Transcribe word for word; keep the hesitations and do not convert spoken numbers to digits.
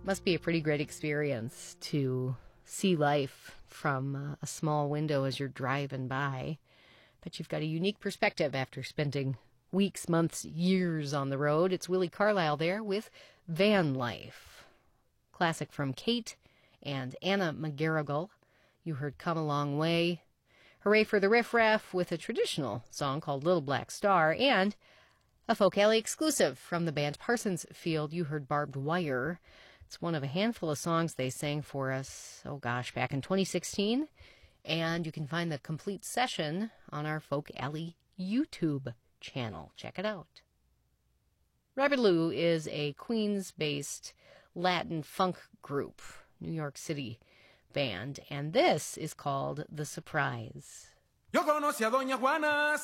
Must be a pretty great experience to see life from uh, a small window as you're driving by. But you've got a unique perspective after spending weeks, months, years on the road. It's Willie Carlisle there with Van Life. Classic from Kate and Anna McGarrigle. You heard Come a Long Way. Hooray for the Riff Raff with a traditional song called Little Black Star. And a Folk Alley exclusive from the band Parsons Field. You heard Barbed Wire. It's one of a handful of songs they sang for us, oh gosh, back in twenty sixteen. And you can find the complete session on our Folk Alley YouTube channel. Check it out. Rabbit Lou is a Queens-based Latin funk group, New York City band, and this is called The Surprise. Yo conocí a Doña Juana.